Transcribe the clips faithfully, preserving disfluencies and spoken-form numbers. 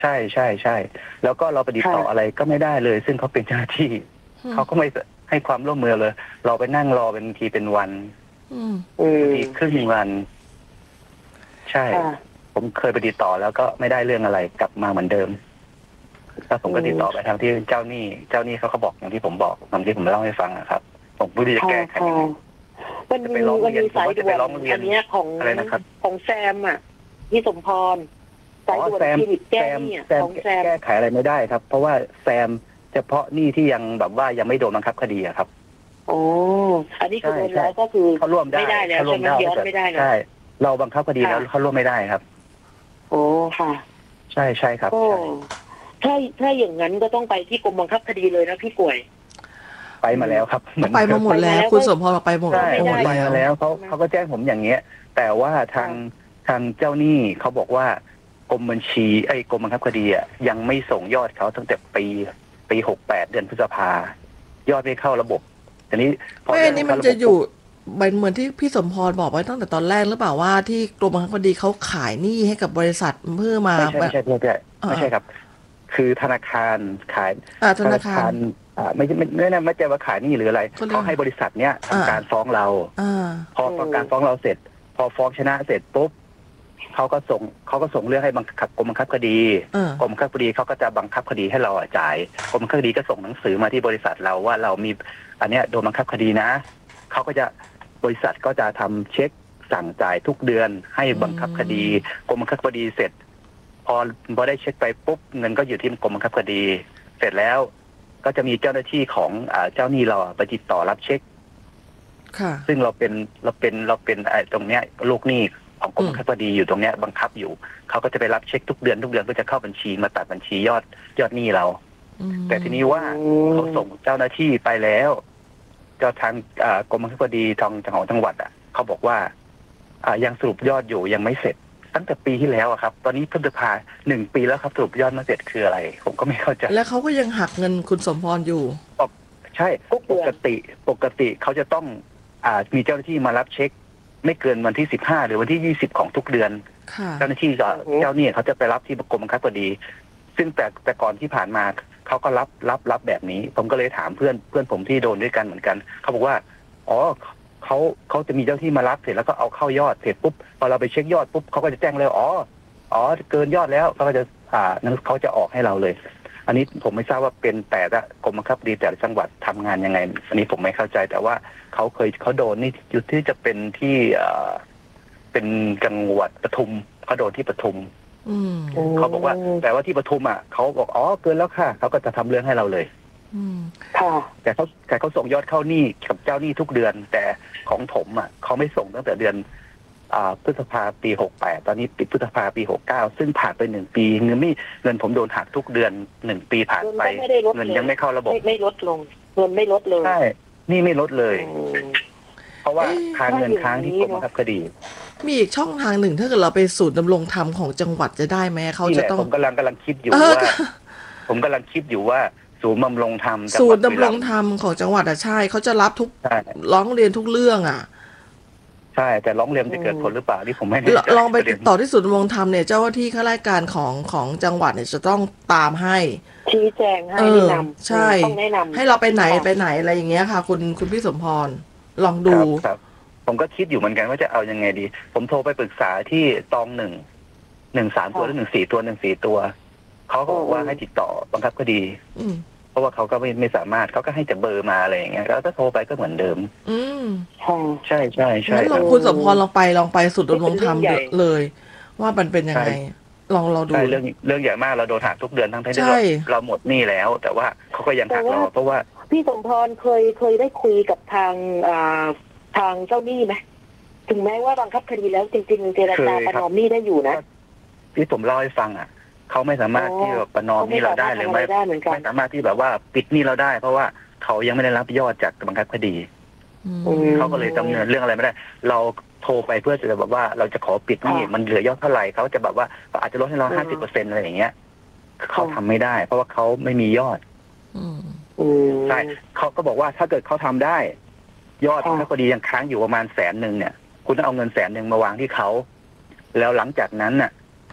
ใช่ใช่ใช่แล้วก็เราไปติดต่ออะไรก็ไม่ได้เลยซึ่งเขาเป็นเจ้าหน้าที่เขาก็ไม่ให้ความร่วมมือเลยเราไปนั่งรอเป็นทีเป็นวันบางทีครึ่งวันใช่ผมเคยไปติดต่อแล้วก็ไม่ได้เรื่องอะไรกลับมาเหมือนเดิมแล้วผมก็ติดต่อไปทางที่เจ้าหนี้เจ้าหนี้เขาเขาบอกอย่างที่ผมบอกตามที่ผมเล่าให้ฟังนะครับผมไม่รู้จะแก้ไขมันมีมันมีสายด่วนอันนี้ของของแซมอ่ะพี่สมพรสายด่วนคลินิกแก้หนี้ของแซมแก้ไขอะไรไม่ได้ครับเพราะว่าแซมเฉพาะหนี้ที่ยังแบบว่ายังไม่โดนบังคับคดีอะครับโอ้อันนี้คือโดนแล้วก็คือเขาร่วมได้ไม่ได้แล้วใช่ไหมย้อนไม่ได้แล้วใช่เราบังคับคดีแล้วเขาร่วมไม่ได้ครับโอ้ค่ะใช่ใช่ครับถ้าถ้าอย่างนั้นก็ต้องไปที่กรมบังคับคดีเลยนะพี่ป่วยไปมาแล้วครับไปมาหมดแล้วคุณสมพรไปหมดไปมาแล้วเขาเขาก็แจ้งผมอย่างเงี้ยแต่ว่าทางทางเจ้าหนี้เขาบอกว่ากรมบัญชีไอ้กรมบังคับคดีอ่ะยังไม่ส่งยอดเขาตั้งแต่ปีปีหกแปดเดือนพฤษภายอดไม่เข้าระบบทีนี้พอนี่มันจะอยู่เหมือนที่พี่สมพรบอกไว้ตั้งแต่ตอนแรกหรือเปล่าว่าที่กรมบังคับคดีเขาขายหนี้ให้กับบริษัทเพื่อมาไม่ใช่ไม่ใช่ไม่ใช่ครับคือธนาคารขายธนาคารไม่ใช่ไม่ไม่ไม่ไม่ใช่ว่าขายหนี้หรืออะไรเขาให้บริษัทเนี้ยทำการฟ้องเราพอการฟ้องเราเสร็จพอฟ้องชนะเสร็จปุ๊บเขาก็ส่งเขาก็ส่งเรื่องให้บังคับกรมบังคับคดีกรมบังคับคดีเขาก็จะบังคับคดีให้เราจ่ายกรมบังคับคดีก็ส่งหนังสือมาที่บริษัทเราว่าเรามีอันเนี้ยโดนบังคับคดีนะเขาก็จะบริษัทก็จะทำเช็คสั่งจ่ายทุกเดือนให้บังคับคดีกรมบังคับคดีเสร็จพอพอได้เช็คไปปุ๊บเงินก็อยู่ที่กรมบังคับคดีเสร็จแล้วก็จะมีเจ้าหน้าที่ของเจ้าหนี้เราไปติดต่อรับเช็คซึ่งเราเป็นเราเป็นเราเป็นไอ้ตรงเนี้ยลูกหนี้ของกรมบังคับคดีอยู่ตรงเนี้ยบังคับอยู่เขาก็จะไปรับเช็คทุกเดือนทุกเดือนเพื่อจะเข้าบัญชีมาตัดบัญชียอดยอดหนี้เราแต่ทีนี้ว่าเขาส่งเจ้าหน้าที่ไปแล้วเจ้าทางกรมบังคับคดีทางจังหวัดจังหวัดอ่ะเขาบอกว่ายังสรุปยอดอยู่ยังไม่เสร็จตั้งแต่ปีที่แล้วอะครับตอนนี้พฤษภาหนึ่งปีแล้วครับสรุปยอดมาเสร็จคืออะไรผมก็ไม่เข้าใจแล้วเขาก็ยังหักเงินคุณสมพรอยู่ใช่ปกติปกติเขาจะต้องอ่ามีเจ้าหน้าที่มารับเช็คไม่เกินวันที่สิบห้าหรือวันที่ยี่สิบของทุกเดือนเจ้าหน้าที่เจ้าหนี้เขาจะไปรับที่กรมบังคับคดีซึ่งแต่แต่ก่อนที่ผ่านมาเขาก็รับรับรับแบบนี้ผมก็เลยถามเพื่อนเพื่อนผมที่โดนด้วยกันเหมือนกันเขาบอกว่าอ๋อเขาเขาจะมีเจ้าที่มารับเสร็จแล้วก็เอาเข้ายอดเสร็จปุ๊บพอเราไปเช็คยอดปุ๊บเขาก็จะแจ้งเลยอ๋ออ๋อเกินยอดแล้วเขาก็จะอ่านั้นเขาจะออกให้เราเลยอันนี้ผมไม่ทราบว่าเป็นแต่ละกรมบังคับคดีแต่ละจังหวัดทำงานยังไงอันนี้ผมไม่เข้าใจแต่ว่าเขาเคยเขาโดนนี่ยุทธที่จะเป็นที่อ่าเป็นจังหวัดปทุมเขาโดนที่ปทุมเขาบอกว่าแต่ว่าที่ปทุมอ่ะเขาบอกอ๋อเกินแล้วค่ะเขาก็จะทำเรื่องให้เราเลยแต่เขาแต่เขาส่งยอดเข้าหนี้กับเจ้าหนี้ทุกเดือนแต่ของผมอ่ะเขาไม่ส่งตั้งแต่เดือนอ่าพฤษภาปีหกแปดตอนนี้ปิดพฤษภาปีหกเก้าซึ่งผ่านไปหนึ่งปีเงินไม่เงินผมโดนหักทุกเดือนหนึ่งปีผ่านไปเงินยังไม่เข้าระบบไม่ลดลงเงินไม่ลดเลยใช่นี่ไม่ลดเลยเพราะว่าค้างเงินค้างที่กรมบังคับคดีมีอีกช่องทางหนึ่งถ้าเกิดเราไปศูนย์ดำรงธรรมของจังหวัดจะได้ไหมเขาจะต้องผมกำลังกำลังคิดอยู่ว่าผมกำลังคิดอยู่ว่าศูนย์ดำรงธรรมศูนย์ดำรงธรรมของจังหวัดอ่ะใช่เขาจะรับทุกร้องเรียนทุกเรื่องอ่ะใช่แต่ร้องเรียนจะเกิดผลหรือเปล่าที่ผมไม่แน่ใจลองไปติดต่อที่ศูนย์ดำรงธรรมเนี่ยเจ้าหน้าที่ข้าราชการของของจังหวัดเนี่ยจะต้องตามให้ชี้แจงให้แนะนำใช่ต้องแนะนำให้เราไปไหนไปไหนอะไรอย่างเงี้ยค่ะคุณคุณพี่สมพรลองดูครับผมก็คิดอยู่เหมือนกันว่าจะเอายังไงดีผมโทรไปปรึกษาที่ตองหนึ่งหนึ่งสามตัวหรือหนึ่งสี่ตัวหนึ่งสี่ตัวเขาก็บอกว่าให้ติดต่อบังคับคดีเพราะว่าเขาก็ไม่ไม่สามารถเขาก็ให้แต่เบอร์มาอะไรอย่างเงี้ยแล้วถ้าโทรไปก็เหมือนเดิมอืมใช่ใช่ใช่งั้นลองคุณสมพรลองไปลองไปสุดดำรงธรรมเลยว่ามันเป็นยังไงลองเราดูเรื่องเรื่องใหญ่มากเราโดนหักทุกเดือนทั้งที่เราหมดหนี้แล้วแต่ว่าเขาก็ยังหักเราเพราะว่าพี่สมพรเคยเคยได้คุยกับทางอ่าทางเจ้าหนี้ไหมถึงแม้ว่าบังคับคดีแล้วจริงๆเจรจาประนอมหนี้ได้อยู่นะที่ผมเล่าให้ฟังอ่ะเขาไม่สามารถที่จะประนอมหนี้เราได้หรือไม่ไม่สามารถที่แบบว่าปิดหนี้เราได้เพราะว่าเขายังไม่ได้รับยอดจากบังคับคดีเขาก็เลยดำเนินเรื่องอะไรไม่ได้เราโทรไปเพื่อจะแบบว่าเราจะขอปิดหนี้มันเหลือยอดเท่าไหร่เขาจะแบบว่าอาจจะลดให้เราห้าสิบเปอร์เซ็นต์อะไรอย่างเงี้ยเขาทำไม่ได้เพราะว่าเขาไม่มียอดใช่เขาก็บอกว่าถ้าเกิดเขาทำได้ยอดบังคับคดียังค้างอยู่ประมาณแสนหนึ่งเนี่ยคุณต้องเอาเงินแสนหนึ่งมาวางที่เขาแล้วหลังจากนั้นน่ะ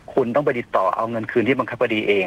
คุณต้องไปติดต่อเอาเงินคืนที่บังคับคดีเอง